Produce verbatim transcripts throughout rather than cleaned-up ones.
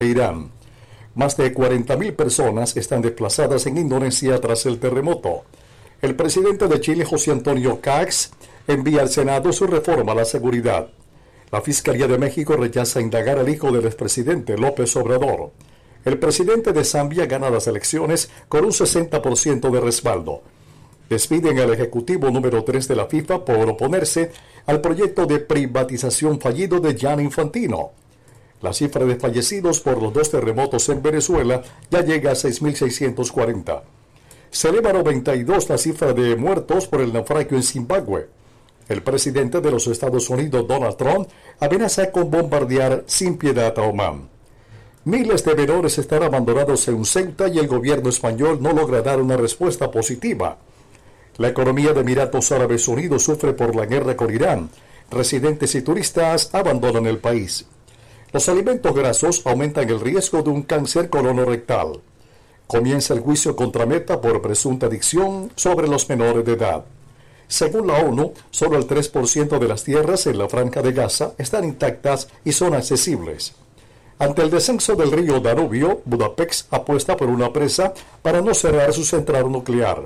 Irán. Más de cuarenta mil personas están desplazadas en Indonesia tras el terremoto. El presidente de Chile, José Antonio Kast, envía al Senado su reforma a la seguridad. La Fiscalía de México rechaza indagar al hijo del expresidente López Obrador. El presidente de Zambia gana las elecciones con un sesenta por ciento de respaldo. Despiden al ejecutivo número tres de la FIFA por oponerse al proyecto de privatización fallido de Gianni Infantino. La cifra de fallecidos por los dos terremotos en Venezuela ya llega a seis mil seiscientos cuarenta. Se eleva a noventa y dos la cifra de muertos por el naufragio en Zimbabue. El presidente de los Estados Unidos, Donald Trump, amenaza con bombardear sin piedad a Omán. Miles de menores están abandonados en Ceuta y el gobierno español no logra dar una respuesta positiva. La economía de Emiratos Árabes Unidos sufre por la guerra con Irán. Residentes y turistas abandonan el país. Los alimentos grasos aumentan el riesgo de un cáncer colorectal. Comienza el juicio contra Meta por presunta adicción sobre los menores de edad. Según la ONU, solo el tres por ciento de las tierras en la Franja de Gaza están intactas y son accesibles. Ante el descenso del río Danubio, Budapest apuesta por una presa para no cerrar su central nuclear.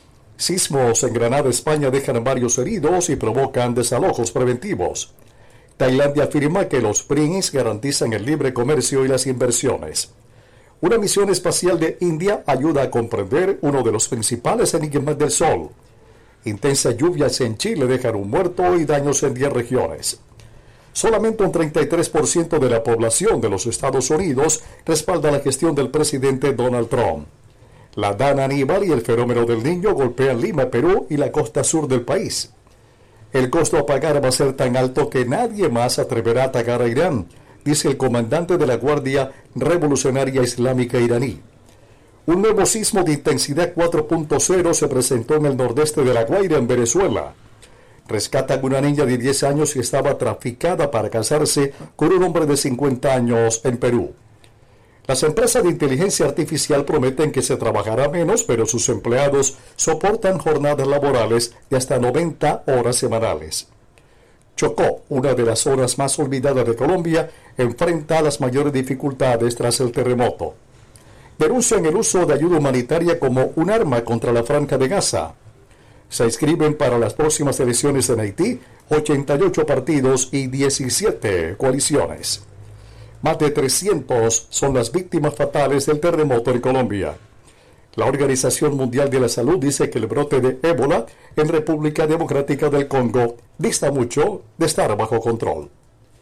Sismos en Granada, España, dejan varios heridos y provocan desalojos preventivos. Tailandia afirma que los B R I C S garantizan el libre comercio y las inversiones. Una misión espacial de India ayuda a comprender uno de los principales enigmas del Sol. Intensas lluvias en Chile dejan un muerto y daños en diez regiones. Solamente un treinta y tres por ciento de la población de los Estados Unidos respalda la gestión del presidente Donald Trump. La Dana Aníbal y el fenómeno del Niño golpean Lima, Perú y la costa sur del país. El costo a pagar va a ser tan alto que nadie más se atreverá a atacar a Irán, dice el comandante de la Guardia Revolucionaria Islámica iraní. Un nuevo sismo de intensidad cuatro punto cero se presentó en el nordeste de La Guaira, en Venezuela. Rescatan una niña de diez años que estaba traficada para casarse con un hombre de cincuenta años en Perú. Las empresas de inteligencia artificial prometen que se trabajará menos, pero sus empleados soportan jornadas laborales de hasta noventa horas semanales. Chocó, una de las zonas más olvidadas de Colombia, enfrenta las mayores dificultades tras el terremoto. Denuncian el uso de ayuda humanitaria como un arma contra la Franja de Gaza. Se inscriben para las próximas elecciones en Haití ochenta y ocho partidos y diecisiete coaliciones. Más de trescientos son las víctimas fatales del terremoto en Colombia. La Organización Mundial de la Salud dice que el brote de ébola en República Democrática del Congo dista mucho de estar bajo control.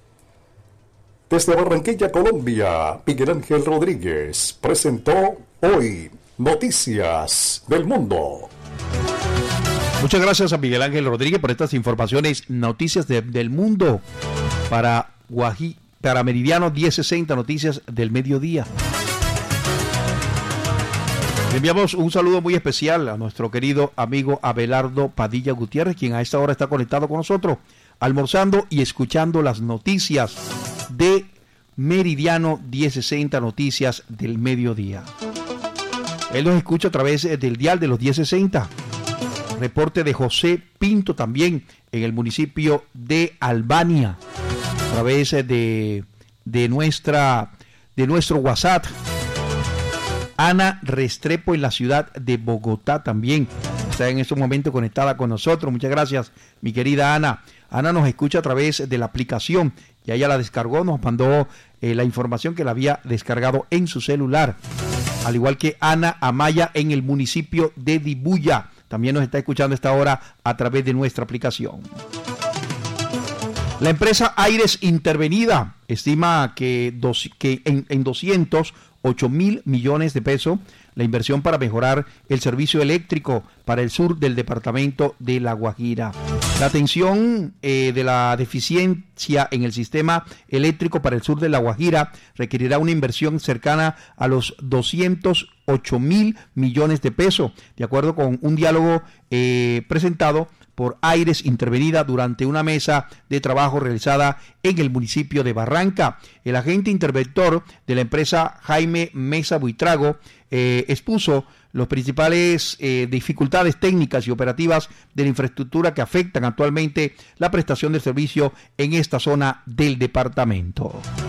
Desde Barranquilla, Colombia, Miguel Ángel Rodríguez presentó hoy Noticias del Mundo. Muchas gracias a Miguel Ángel Rodríguez por estas informaciones, noticias de, del mundo para Guají, para Meridiano diez sesenta, Noticias del Mediodía. Le enviamos un saludo muy especial a nuestro querido amigo Abelardo Padilla Gutiérrez, quien a esta hora está conectado con nosotros, almorzando y escuchando las noticias de Meridiano diez sesenta, Noticias del Mediodía. Él nos escucha a través del dial de los diez sesenta. Reporte de José Pinto también en el municipio de Albania, a través de, de, nuestra, de nuestro WhatsApp. Ana Restrepo en la ciudad de Bogotá también está en estos momentos conectada con nosotros. Muchas gracias, mi querida Ana. Ana nos escucha a través de la aplicación, ya ella la descargó, nos mandó eh, la información que la había descargado en su celular. Al igual que Ana Amaya en el municipio de Dibuya, también nos está escuchando a esta hora a través de nuestra aplicación. La empresa Aires Intervenida estima que, dos, que en, en doscientos ocho mil millones de pesos la inversión para mejorar el servicio eléctrico para el sur del departamento de La Guajira. La atención eh, de la deficiencia en el sistema eléctrico para el sur de La Guajira requerirá una inversión cercana a los doscientos ocho mil millones de pesos, de acuerdo con un diálogo eh, presentado por Aires Intervenida durante una mesa de trabajo realizada en el municipio de Barranca. El agente interventor de la empresa, Jaime Mesa Buitrago, eh, expuso las principales eh, dificultades técnicas y operativas de la infraestructura que afectan actualmente la prestación de servicio en esta zona del departamento.